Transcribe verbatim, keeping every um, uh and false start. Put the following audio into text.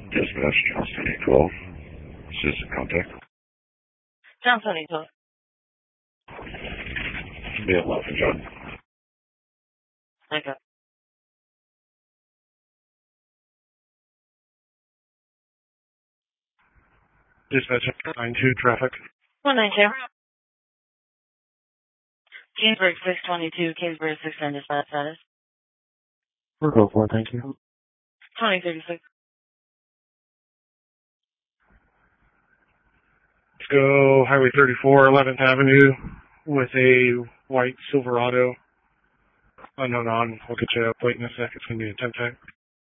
Dispatch, Johnson eight twelve. Citizen contact. Johnson eight twelve. Be eleven, John. Okay. Dispatch, nine two traffic. one nine two. Kingsburg six twenty-two, Kingsburg six ten dispatch status. We're go for it, thank you. twenty thirty-six. Let's go Highway thirty-four, eleventh Avenue, with a white Silverado. Unknown on. We'll get you a plate in a sec. It's going to be a ten tech.